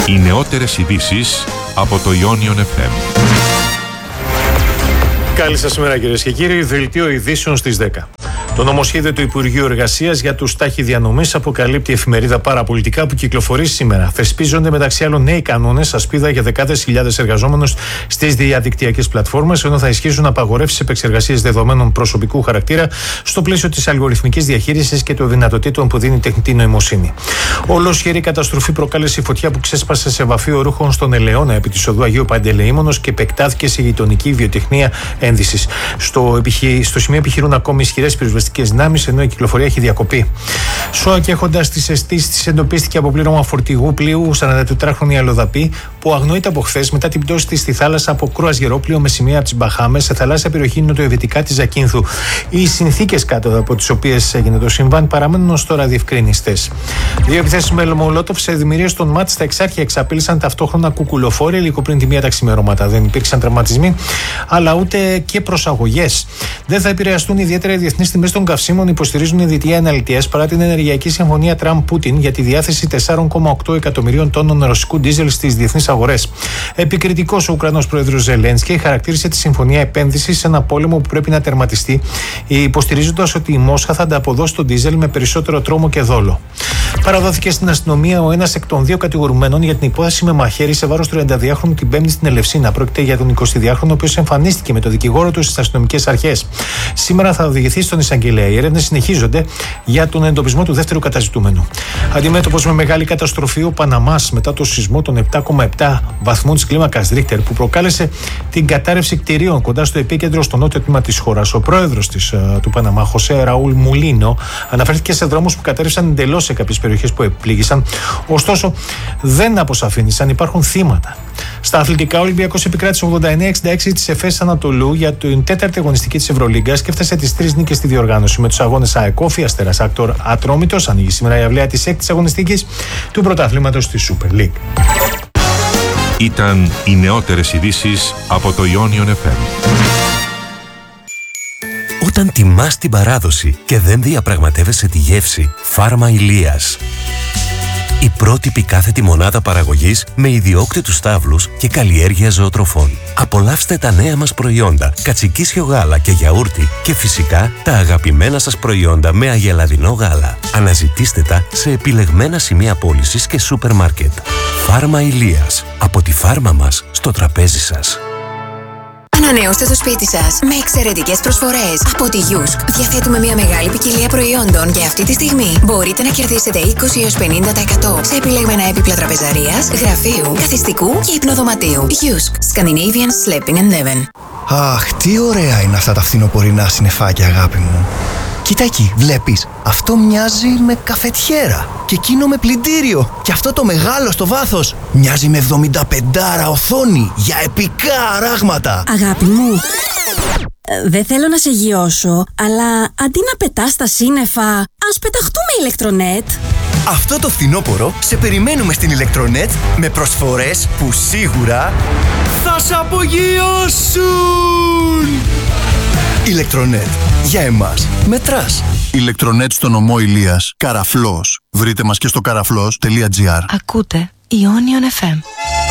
Οι νεότερες ειδήσεις από το Ionion FM. Καλή σας ημέρα κυρίες και κύριοι, δελτίο ειδήσεων στις 10. Το νομοσχέδιο του Υπουργείου Εργασίας για τους ταχυδιανομής αποκαλύπτει η εφημερίδα Παραπολιτικά που κυκλοφορεί σήμερα. Θεσπίζονται μεταξύ άλλων νέοι κανόνες, ασπίδα για δεκάδες χιλιάδες εργαζόμενους στις διαδικτυακές πλατφόρμες, ενώ θα ισχύσουν απαγορεύσεις επεξεργασίας δεδομένων προσωπικού χαρακτήρα στο πλαίσιο της αλγοριθμικής διαχείρισης και των δυνατοτήτων που δίνει η τεχνητή νοημοσύνη. Ολόσχερη καταστροφή προκάλεσε η φωτιά που ξέσπασε σε βαφείο ρούχων στον Ελαιώνα επί της οδού Αγίου Παντελεήμονος και επεκτάθηκε σε γειτονική βιοτεχνία ένδυσης. Στο σημείο επιχειρούν ακόμη ισχυρές πυροσβεστικές δυνάμεις, ενώ η κυκλοφορία έχει διακοπεί. ΣΟΑ και έχοντας τις αισθήσεις εντοπίστηκε από πλήρωμα φορτηγού πλοίου 44χρονη αλλοδαπή που αγνοείται από χθες μετά την πτώση της στη θάλασσα από κρουαζιερόπλοιο με σημεία από τις Μπαχάμες σε θαλάσσια περιοχή νοτιοευετικά της Ζακίνθου. Οι συνθήκες κάτω από τις οποίες έγινε το συμβάν παραμένουν ως τώρα διευκρινιστές. Δύο επιθέσεις με Μολότοφ σε δημιουργίες των ΜΑΤ στα Εξάρχεια εξαπέλυσαν ταυτόχρονα κουκουλοφόροι λίγο πριν τη μία τα ξημερώματα. Δεν υπήρξαν τραυματισμοί, αλλά ούτε και προσαγωγές. Δεν θα επηρεαστούν ιδιαίτερα οι διεθνείς τιμές των καυσίμων, υποστηρίζουν οι δυτικοί αναλυτές, παρά την ενεργειακή συμφωνία Τραμπ-Πούτιν για τη διάθεση 4,8 εκατομμυρίων τόνων ρωσικού ντίζελ στις διεθνείς αγορές. Επικριτικός ο Ουκρανός πρόεδρος Ζελένσκι χαρακτήρισε τη συμφωνία επένδυσης σε ένα πόλεμο που πρέπει να τερματιστεί, υποστηρίζοντας ότι η Μόσχα θα ανταποδώσει τον ντίζελ με περισσότερο τρόμο και δόλο. Παραδόθηκε στην αστυνομία ο ένας εκ των δύο κατηγορουμένων για την υπόθεση με μαχαίρι σε βάρος 32χρονου την Πέμπτη στην Ελευσίνα. Πρόκειται για τον 22χρονο, ο οποίος εμφανίστηκε με το δικηγόρο του στις αστυνομικές αρχές. Σήμερα θα οδηγηθεί στον εισαγγελέα. Οι έρευνες συνεχίζονται για τον εντοπισμό του δεύτερου καταζητούμενου. Αντιμέτωπος με μεγάλη καταστροφή ο Παναμάς μετά το σεισμό των 7,7 βαθμών της κλίμακας Ρίχτερ που προκάλεσε την κατάρρευση κτηρίων κοντά στο επίκεντρο στο νότιο τμήμα της χώρας. Ο πρόεδρος του Παναμά, Χωσέ Ραούλ Μουλίνο, αναφέρθηκε σε δρόμους που κατέρευσαν εντελώς σε κάποιες περιοχές που επλήγησαν. Ωστόσο, δεν αποσαφήνισαν, υπάρχουν θύματα. Στα αθλητικά, ο Ολυμπιακός επικράτησε 89-66 της ΕΦΕΣ Ανατολού για την τέταρτη αγωνιστική της Ευρωλίγκας και έφτασε τις 3 νίκες στη διοργάνωση. Με τους αγώνες ΑΕΚΟΦΗ, Αστέρας Άκτορ Ατρόμητος, ανοίγει σήμερα η αυλαία της 6ης αγωνιστικής του πρωταθλήματος της Super League. Ήταν οι νεότερες ειδήσεις από το Ionion FM. Όταν τιμάς την παράδοση και δεν διαπραγματεύεσαι τη γεύση, Φάρμα Ηλίας. Η πρότυπη κάθετη μονάδα παραγωγής με ιδιόκτητους στάβλους και καλλιέργεια ζωοτροφών. Απολαύστε τα νέα μας προϊόντα, κατσικίσιο γάλα και γιαούρτι και φυσικά τα αγαπημένα σας προϊόντα με αγελαδινό γάλα. Αναζητήστε τα σε επιλεγμένα σημεία πώλησης και σούπερ μάρκετ. Φάρμα Ηλίας. Από τη φάρμα μας στο τραπέζι σας. Ανανεώστε το σπίτι σας με εξαιρετικές προσφορές από τη Yusk. Διαθέτουμε μια μεγάλη ποικιλία προϊόντων και αυτή τη στιγμή μπορείτε να κερδίσετε 20-50% σε επιλεγμένα έπιπλα τραπεζαρίας, γραφείου, καθιστικού και υπνοδωματίου. Yusk. Scandinavian Sleeping and Living. Αχ, τι ωραία είναι αυτά τα φθινοπορεινά συννεφάκια, αγάπη μου. Κοίτα εκεί, βλέπεις, αυτό μοιάζει με καφετιέρα και εκείνο με πλυντήριο και αυτό το μεγάλο στο βάθος μοιάζει με 75 οθόνη για επικά αράγματα. Αγάπη μου, δεν θέλω να σε γιώσω, αλλά αντί να πετάς τα σύννεφα, ας πεταχτούμε ηλεκτρονέτ. Αυτό το φθινόπωρο σε περιμένουμε στην ηλεκτρονέτ με προσφορές που σίγουρα θα σε απογειώσουν. Ηλεκτρονέτ. Για εμάς. Μετράς. Ηλεκτρονέτ στο νομό Ηλίας. Καραφλός. Βρείτε μας και στο καραφλός.gr. Ακούτε Ionion FM.